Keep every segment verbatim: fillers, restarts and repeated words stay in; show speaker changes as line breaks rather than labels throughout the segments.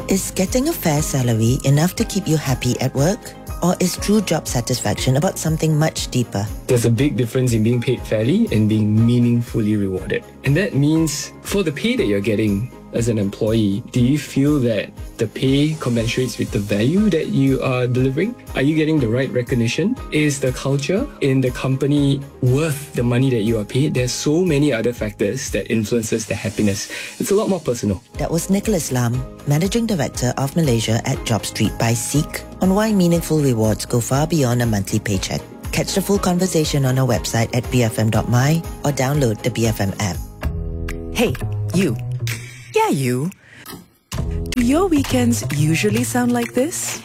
Is getting a fair salary enough to keep you happy at work? Or is true job satisfaction about something much deeper?
There's a big difference in being paid fairly and being meaningfully rewarded. And that means for the pay that you're getting as an employee, do you feel that the pay commensurates with the value that you are delivering? Are you getting the right recognition? Is the culture in the company worth the money that you are paid? There's so many other factors that influences the happiness. It's a lot more personal.
That was Nicholas Lam, Managing Director of Malaysia at JobStreet by Seek, on why meaningful rewards go far beyond a monthly paycheck. Catch the full conversation on our website at b f m dot m y or download the B F M app.
Hey, you. Yeah, you. Do your weekends usually sound like this?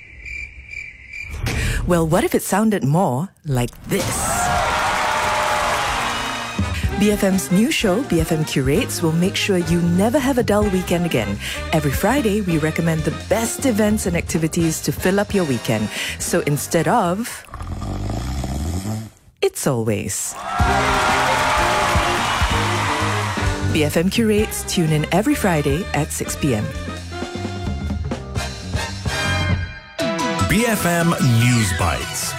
Well, what if it sounded more like this? B F M's new show, B F M Curates, will make sure you never have a dull weekend again. Every Friday, we recommend the best events and activities to fill up your weekend. So instead of... It's always... B F M Curates, tune in every Friday at six p.m.
B F M News Bites.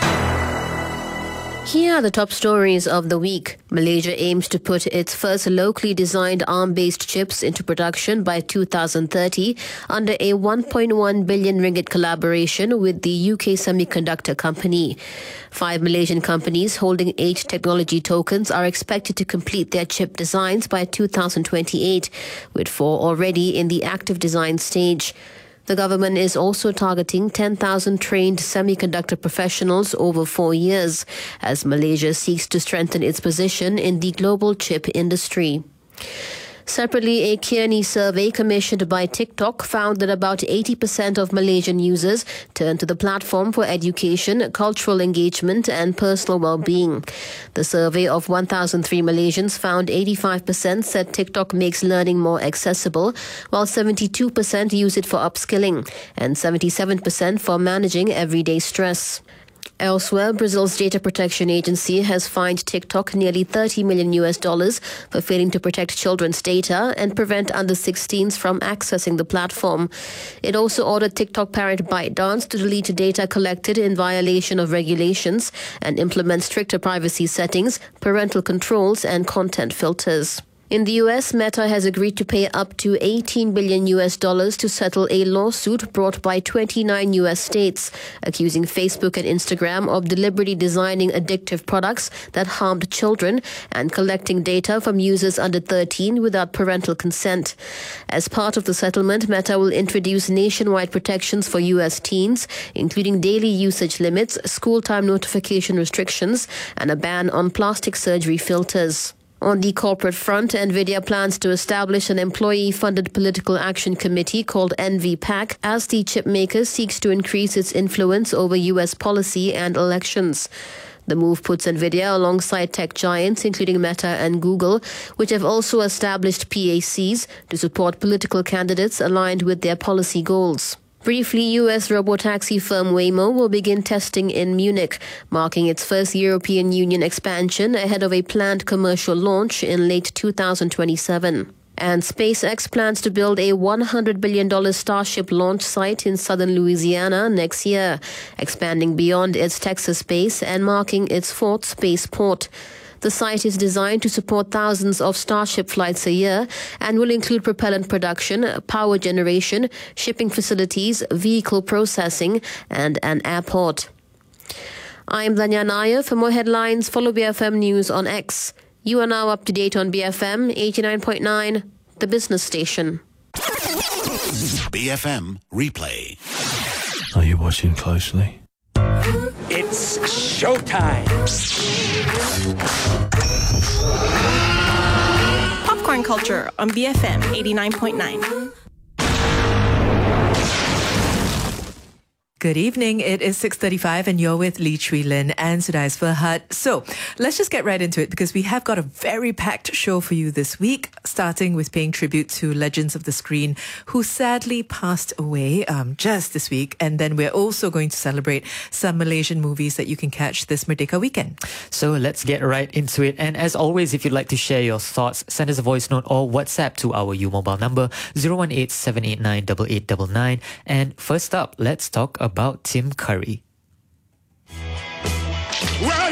Here are the top stories of the week. Malaysia aims to put its first locally designed ARM-based chips into production by two thousand thirty under a one point one billion ringgit collaboration with the U K semiconductor company. Five Malaysian companies holding eight technology tokens are expected to complete their chip designs by two thousand twenty-eight, with four already in the active design stage. The government is also targeting ten thousand trained semiconductor professionals over four years as Malaysia seeks to strengthen its position in the global chip industry. Separately, a Kearney survey commissioned by TikTok found that about eighty percent of Malaysian users turn to the platform for education, cultural engagement and personal well-being. The survey of one thousand three Malaysians found eighty-five percent said TikTok makes learning more accessible, while seventy-two percent use it for upskilling and seventy-seven percent for managing everyday stress. Elsewhere, Brazil's data protection agency has fined TikTok nearly thirty million U S dollars for failing to protect children's data and prevent under sixteens from accessing the platform. It also ordered TikTok parent ByteDance to delete data collected in violation of regulations and implement stricter privacy settings, parental controls, and content filters. In the U S, Meta has agreed to pay up to eighteen billion U S dollars to settle a lawsuit brought by twenty-nine U S states, accusing Facebook and Instagram of deliberately designing addictive products that harmed children and collecting data from users under thirteen without parental consent. As part of the settlement, Meta will introduce nationwide protections for U S teens, including daily usage limits, school time notification restrictions, and a ban on plastic surgery filters. On the corporate front, NVIDIA plans to establish an employee-funded political action committee called N V PAC as the chipmaker seeks to increase its influence over U S policy and elections. The move puts NVIDIA alongside tech giants including Meta and Google, which have also established P A Cs to support political candidates aligned with their policy goals. Briefly, U S robotaxi firm Waymo will begin testing in Munich, marking its first European Union expansion ahead of a planned commercial launch in late two thousand twenty-seven. And SpaceX plans to build a one hundred billion dollars Starship launch site in southern Louisiana next year, expanding beyond its Texas base and marking its fourth spaceport. The site is designed to support thousands of Starship flights a year and will include propellant production, power generation, shipping facilities, vehicle processing, and an airport. I'm Danya Nair. For more headlines, follow B F M News on X. You are now up to date on B F M eighty-nine point nine, the business station.
B F M Replay.
Are you watching closely?
It's showtime.
Popcorn culture on B F M eighty-nine point nine.
Good evening. It is six thirty-five and you're with Lee Chui Lin and Sudais Verhat. So let's just get right into it because we have got a very packed show for you this week, starting with paying tribute to legends of the screen who sadly passed away um, just this week. And then we're also going to celebrate some Malaysian movies that you can catch this Merdeka weekend.
So let's get right into it. And as always, if you'd like to share your thoughts, send us a voice note or WhatsApp to our U mobile number zero one eight seven eight nine eight eight nine nine. And first up, let's talk about Tim Curry.